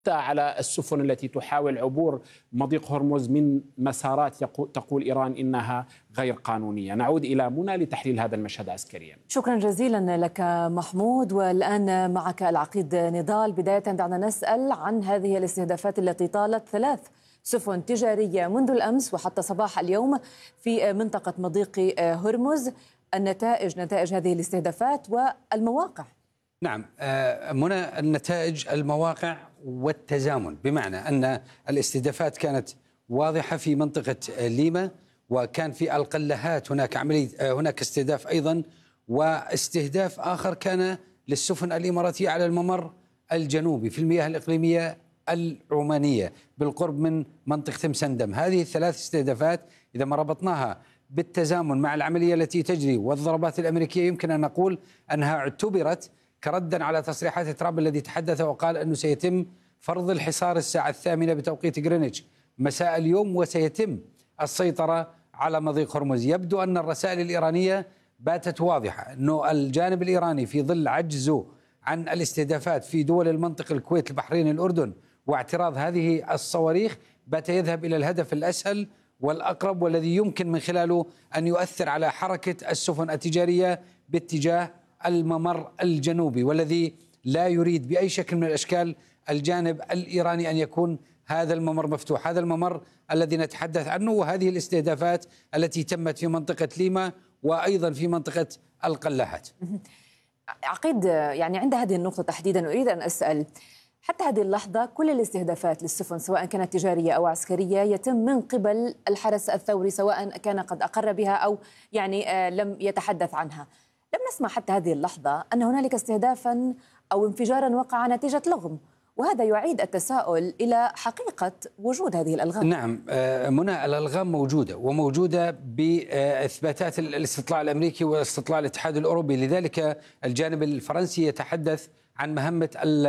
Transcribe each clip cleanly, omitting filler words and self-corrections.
على السفن التي تحاول عبور مضيق هرمز من مسارات تقول إيران إنها غير قانونية. نعود إلى منى لتحليل هذا المشهد عسكريا. شكرا جزيلا لك محمود. والآن معك العقيد نضال. بداية دعنا نسأل عن هذه الاستهدافات التي طالت 3 سفن تجارية منذ الأمس وحتى صباح اليوم في منطقة مضيق هرمز. نتائج هذه الاستهدافات والمواقع. نعم منى، النتائج المواقع والتزامن، بمعنى أن الاستهدافات كانت واضحة في منطقة ليما، وكان في القلهات هناك استهداف أيضا، واستهداف آخر كان للسفن الإماراتية على الممر الجنوبي في المياه الإقليمية العمانية بالقرب من منطقة مسندم. هذه الثلاث استهدافات إذا ما ربطناها بالتزامن مع العملية التي تجري والضربات الأمريكية يمكن أن نقول أنها اعتبرت كردا على تصريحات ترامب الذي تحدث وقال أنه سيتم فرض الحصار الساعة 8 بتوقيت غرينتش مساء اليوم، وسيتم السيطرة على مضيق هرمز. يبدو أن الرسائل الإيرانية باتت واضحة، أنه الجانب الإيراني في ظل عجزه عن الاستهدافات في دول المنطقة الكويت البحرين الأردن واعتراض هذه الصواريخ بات يذهب إلى الهدف الأسهل والأقرب والذي يمكن من خلاله أن يؤثر على حركة السفن التجارية باتجاه الممر الجنوبي، والذي لا يريد بأي شكل من الأشكال الجانب الإيراني أن يكون هذا الممر مفتوح، هذا الممر الذي نتحدث عنه، وهذه الاستهدافات التي تمت في منطقة ليما وأيضا في منطقة القلاهات. عقيد، يعني عند هذه النقطة تحديدا أريد أن أسأل، حتى هذه اللحظة كل الاستهدافات للسفن سواء كانت تجارية أو عسكرية يتم من قبل الحرس الثوري، سواء كان قد أقر بها أو يعني لم يتحدث عنها. لم نسمع حتى هذه اللحظة أن هنالك استهدافا أو انفجارا وقع نتيجة لغم، وهذا يعيد التساؤل إلى حقيقة وجود هذه الألغام. نعم منى، الألغام موجودة، وموجودة بإثباتات الاستطلاع الأمريكي واستطلاع الاتحاد الأوروبي. لذلك الجانب الفرنسي يتحدث عن مهمة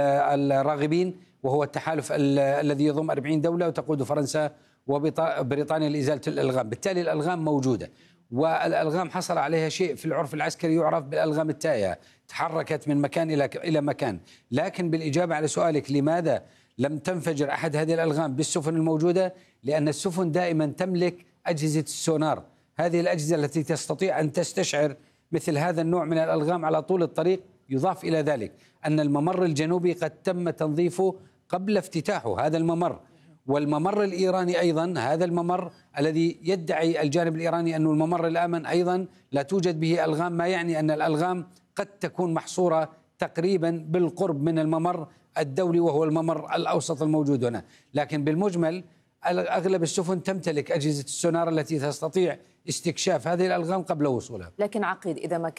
الراغبين، وهو التحالف الذي يضم 40 دولة وتقود فرنسا وبريطانيا لإزالة الألغام. بالتالي الألغام موجودة، والألغام حصل عليها شيء في العرف العسكري يعرف بالألغام التائهة، تحركت من مكان إلى مكان. لكن بالإجابة على سؤالك لماذا لم تنفجر أحد هذه الألغام بالسفن الموجودة، لأن السفن دائما تملك أجهزة السونار، هذه الأجهزة التي تستطيع أن تستشعر مثل هذا النوع من الألغام على طول الطريق. يضاف إلى ذلك أن الممر الجنوبي قد تم تنظيفه قبل افتتاحه، هذا الممر، والممر الإيراني أيضا، هذا الممر الذي يدعي الجانب الإيراني أنه الممر الآمن أيضا لا توجد به ألغام، ما يعني أن الألغام قد تكون محصورة تقريبا بالقرب من الممر الدولي وهو الممر الأوسط الموجود هنا. لكن بالمجمل أغلب السفن تمتلك أجهزة السونار التي تستطيع استكشاف هذه الألغام قبل وصولها. لكن عقيد، إذا ما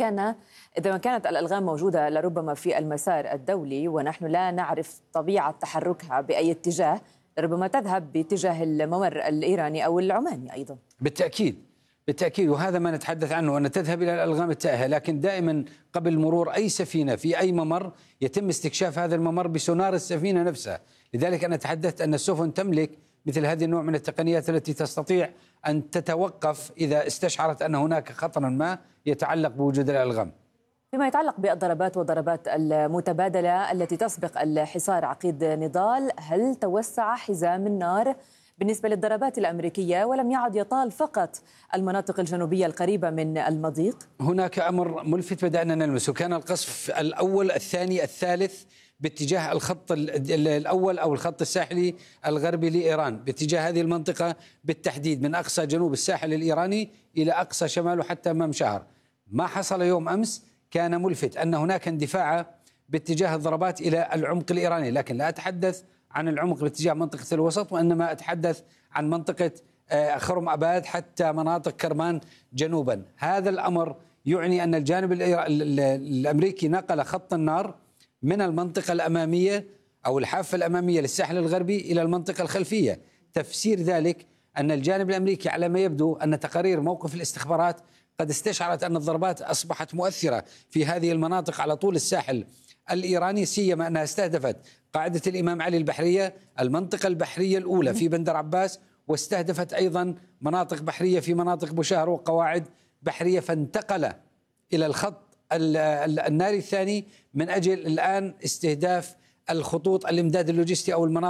كانت الألغام موجودة لربما في المسار الدولي ونحن لا نعرف طبيعة تحركها بأي اتجاه، ربما تذهب باتجاه الممر الإيراني أو العماني أيضا. بالتأكيد، وهذا ما نتحدث عنه، أن تذهب إلى الألغام التائهة. لكن دائما قبل مرور أي سفينة في أي ممر يتم استكشاف هذا الممر بسونار السفينة نفسها. لذلك أنا تحدثت أن السفن تملك مثل هذه النوع من التقنيات التي تستطيع أن تتوقف إذا استشعرت أن هناك خطر ما يتعلق بوجود الألغام. فيما يتعلق بالضربات والضربات المتبادلة التي تسبق الحصار، عقيد نضال، هل توسع حزام النار بالنسبة للضربات الأمريكية ولم يعد يطال فقط المناطق الجنوبية القريبة من المضيق؟ هناك أمر ملفت بدأنا نلمسه، كان القصف الأول الثاني الثالث باتجاه الخط الأول أو الخط الساحلي الغربي لإيران، باتجاه هذه المنطقة بالتحديد من أقصى جنوب الساحل الإيراني إلى أقصى شماله حتى مام شهر. ما حصل يوم أمس كان ملفت، أن هناك اندفاع باتجاه الضربات إلى العمق الإيراني، لكن لا أتحدث عن العمق باتجاه منطقة الوسط، وإنما أتحدث عن منطقة خرم أباد حتى مناطق كرمان جنوبا. هذا الأمر يعني أن الجانب الأمريكي نقل خط النار من المنطقة الأمامية أو الحافة الأمامية للساحل الغربي إلى المنطقة الخلفية. تفسير ذلك أن الجانب الأمريكي على ما يبدو أن تقارير موقف الاستخبارات قد استشعرت أن الضربات أصبحت مؤثرة في هذه المناطق على طول الساحل الإيراني، سيما أنها استهدفت قاعدة الإمام علي البحرية، المنطقة البحرية الأولى في بندر عباس، واستهدفت أيضا مناطق بحرية في مناطق بوشهر وقواعد بحرية، فانتقل إلى الخط الناري الثاني من أجل الآن استهداف الخطوط الإمداد اللوجستي أو المناطق